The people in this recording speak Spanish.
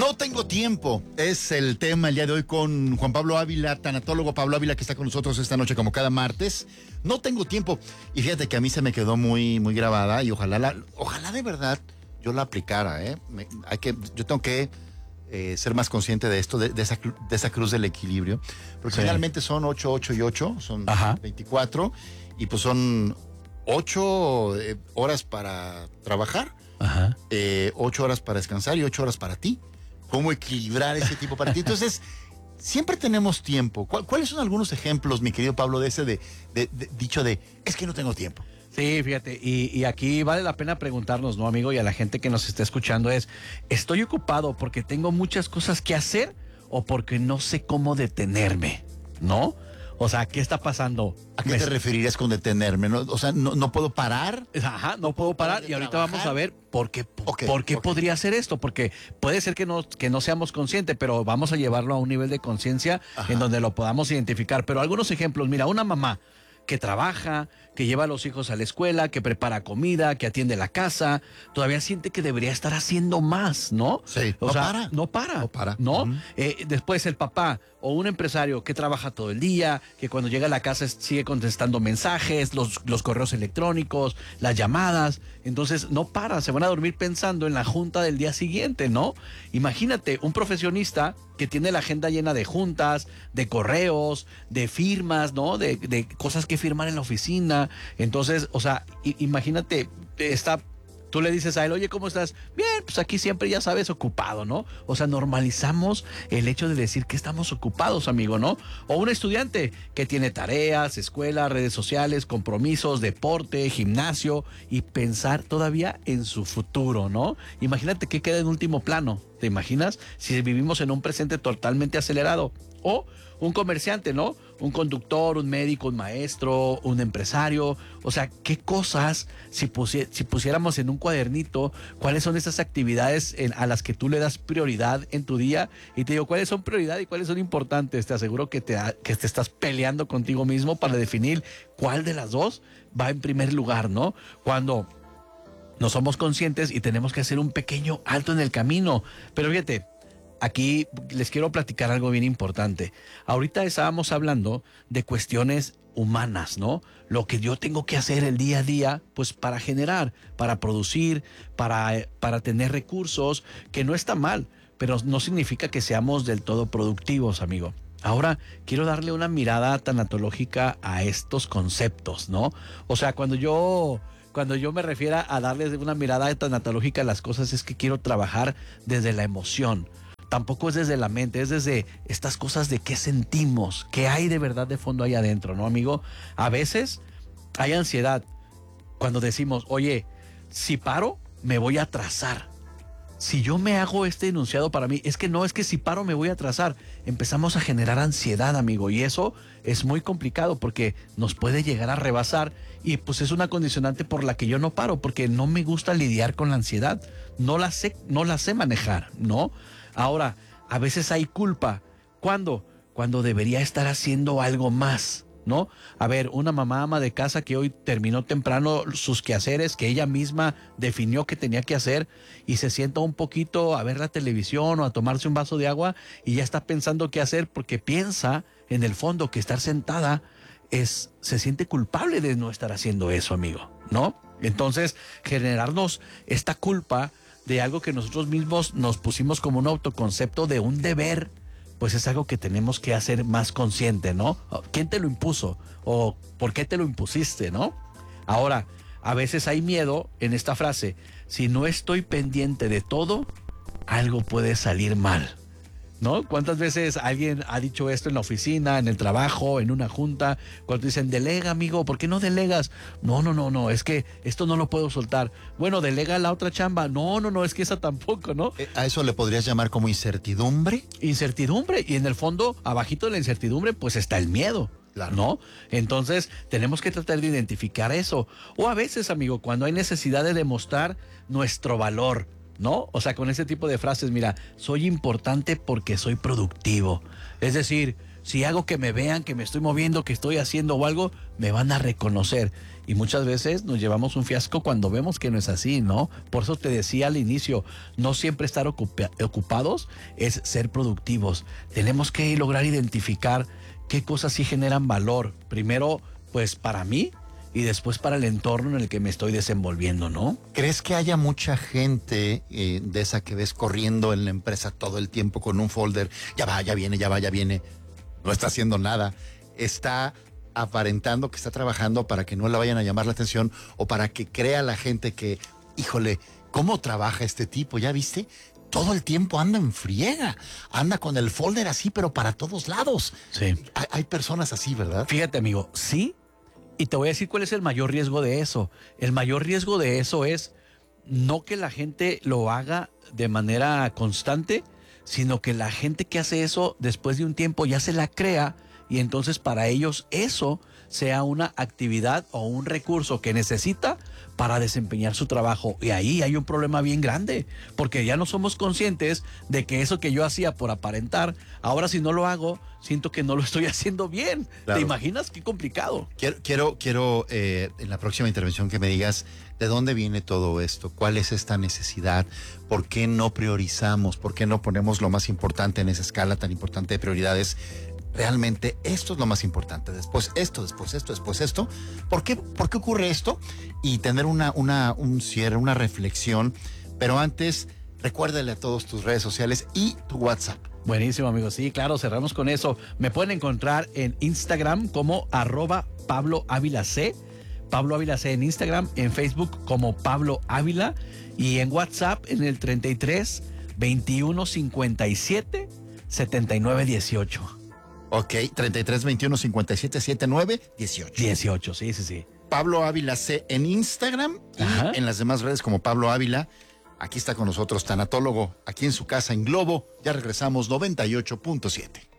No tengo tiempo, es el tema el día de hoy con Juan Pablo Ávila, tanatólogo Pablo Ávila, que está con nosotros esta noche como cada martes. No tengo tiempo. Y fíjate que a mí se me quedó muy grabada y ojalá de verdad yo la aplicara, ¿eh? Yo tengo que ser más consciente de esto, de esa cruz del equilibrio. Porque generalmente son 8, 8 y 8, son 24, y pues son 8 horas para trabajar, 8 horas para descansar y 8 horas para ti. ¿Cómo equilibrar ese tiempo para ti? Entonces, siempre tenemos tiempo. ¿Cuáles son algunos ejemplos, mi querido Pablo, de ese dicho de, es que no tengo tiempo? Sí, fíjate, y aquí vale la pena preguntarnos, ¿no, amigo? Y a la gente que nos está escuchando ¿estoy ocupado porque tengo muchas cosas que hacer o porque no sé cómo detenerme? ¿No? O sea, ¿qué está pasando? ¿A qué te referirías con detenerme? ¿No? O sea, ¿no puedo parar? Ajá, no puedo parar. Y ahorita vamos a ver por qué podría hacer esto. Porque puede ser que no seamos conscientes, pero vamos a llevarlo a un nivel de conciencia en donde lo podamos identificar. Pero algunos ejemplos, mira, una mamá que trabaja, que lleva a los hijos a la escuela, que prepara comida, que atiende la casa, todavía siente que debería estar haciendo más, ¿no? Sí, no para. ¿No? Después el papá o un empresario que trabaja todo el día, que cuando llega a la casa sigue contestando mensajes, los correos electrónicos, las llamadas, entonces no para, se van a dormir pensando en la junta del día siguiente, ¿no? Imagínate, un profesionista que tiene la agenda llena de juntas, de correos, de firmas, ¿no? De cosas que firmar en la oficina. Entonces, o sea, imagínate, tú le dices a él, oye, ¿cómo estás? Bien, pues aquí siempre, ya sabes, ocupado, ¿no? O sea, normalizamos el hecho de decir que estamos ocupados, amigo, ¿no? O un estudiante que tiene tareas, escuela, redes sociales, compromisos, deporte, gimnasio y pensar todavía en su futuro, ¿no? Imagínate que queda en último plano, ¿te imaginas? Si vivimos en un presente totalmente acelerado. O un comerciante, ¿no? Un conductor, un médico, un maestro, un empresario. O sea, ¿qué cosas, si pusiéramos en un cuadernito, cuáles son esas actividades a las que tú le das prioridad en tu día? Y te digo, ¿cuáles son prioridad y cuáles son importantes? Te aseguro que te estás peleando contigo mismo para definir cuál de las dos va en primer lugar, ¿no? Cuando no somos conscientes y tenemos que hacer un pequeño alto en el camino. Pero fíjate, aquí les quiero platicar algo bien importante. Ahorita estábamos hablando de cuestiones humanas, ¿no? Lo que yo tengo que hacer el día a día, pues para generar, para producir, para tener recursos, que no está mal, pero no significa que seamos del todo productivos, amigo. Ahora, quiero darle una mirada tanatológica a estos conceptos, ¿no? O sea, cuando yo me refiero a darles una mirada tanatológica a las cosas, es que quiero trabajar desde la emoción. Tampoco es desde la mente, es desde estas cosas de qué sentimos, qué hay de verdad de fondo ahí adentro, ¿no, amigo? A veces hay ansiedad cuando decimos, oye, si paro, me voy a atrasar. Si yo me hago este enunciado para mí, es que si paro me voy a atrasar. Empezamos a generar ansiedad, amigo, y eso es muy complicado porque nos puede llegar a rebasar y pues es una condicionante por la que yo no paro, porque no me gusta lidiar con la ansiedad, no la sé manejar, ¿no? Ahora, a veces hay culpa. ¿Cuándo? Cuando debería estar haciendo algo más, ¿no? A ver, una mamá ama de casa que hoy terminó temprano sus quehaceres que ella misma definió que tenía que hacer y se sienta un poquito a ver la televisión o a tomarse un vaso de agua y ya está pensando qué hacer porque piensa en el fondo que estar sentada se siente culpable de no estar haciendo eso, amigo, ¿no? Entonces, generarnos esta culpa de algo que nosotros mismos nos pusimos como un autoconcepto de un deber, pues es algo que tenemos que hacer más consciente, ¿no? ¿Quién te lo impuso? ¿O por qué te lo impusiste, no? Ahora, a veces hay miedo en esta frase. Si no estoy pendiente de todo, algo puede salir mal, ¿no? ¿Cuántas veces alguien ha dicho esto en la oficina, en el trabajo, en una junta? Cuando dicen, delega, amigo, ¿por qué no delegas? No, es que esto no lo puedo soltar. Bueno, delega la otra chamba. No, es que esa tampoco, ¿no? ¿A eso le podrías llamar como incertidumbre? Incertidumbre, y en el fondo, abajito de la incertidumbre, pues está el miedo. Claro. ¿No? Entonces, tenemos que tratar de identificar eso. O a veces, amigo, cuando hay necesidad de demostrar nuestro valor, ¿no? O sea, con ese tipo de frases, mira, soy importante porque soy productivo. Es decir, si hago que me vean, que me estoy moviendo, que estoy haciendo o algo, me van a reconocer. Y muchas veces nos llevamos un fiasco cuando vemos que no es así, ¿no? Por eso te decía al inicio, no siempre estar ocupados es ser productivos. Tenemos que lograr identificar qué cosas sí generan valor. Primero, pues para mí y después para el entorno en el que me estoy desenvolviendo, ¿no? ¿Crees que haya mucha gente de esa que ves corriendo en la empresa todo el tiempo con un folder? Ya va, ya viene, ya va, ya viene. No está haciendo nada. Está aparentando que está trabajando para que no le vayan a llamar la atención o para que crea la gente que, híjole, ¿cómo trabaja este tipo? ¿Ya viste? Todo el tiempo anda en friega, anda con el folder así, pero para todos lados. Sí. Hay personas así, ¿verdad? Fíjate, amigo, sí. Y te voy a decir cuál es el mayor riesgo de eso. El mayor riesgo de eso es no que la gente lo haga de manera constante, sino que la gente que hace eso después de un tiempo ya se la crea y entonces para ellos eso sea una actividad o un recurso que necesita para desempeñar su trabajo. Y ahí hay un problema bien grande, porque ya no somos conscientes de que eso que yo hacía por aparentar, ahora si no lo hago, siento que no lo estoy haciendo bien. Claro. ¿Te imaginas qué complicado? Quiero en la próxima intervención que me digas de dónde viene todo esto, cuál es esta necesidad, por qué no priorizamos, por qué no ponemos lo más importante en esa escala tan importante de prioridades. Realmente esto es lo más importante. Después esto, después esto, después esto. ¿Por qué ocurre esto? Y tener un cierre, una reflexión. Pero antes, recuérdale a todos tus redes sociales y tu WhatsApp. Buenísimo, amigos. Sí, claro, cerramos con eso. Me pueden encontrar en Instagram como @PabloAvilaC. Pablo Ávila C en Instagram, en Facebook como Pablo Ávila y en WhatsApp en el 33 21 57 79 18. Ok, 33 21 57 79 18. 18, sí. Pablo Ávila C en Instagram y Ajá. en las demás redes como Pablo Ávila. Aquí está con nosotros, tanatólogo, aquí en su casa en Globo. Ya regresamos, 98.7.